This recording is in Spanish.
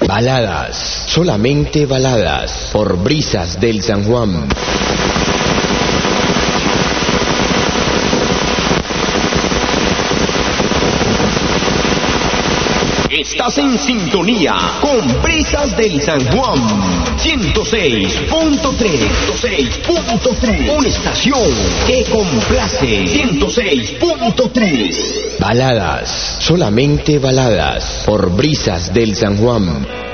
Baladas, solamente baladas, por Brisas del San Juan. Estás en sintonía con Brisas del San Juan 106.3. Una estación que complace. 106.3. Baladas, solamente baladas, por Brisas del San Juan.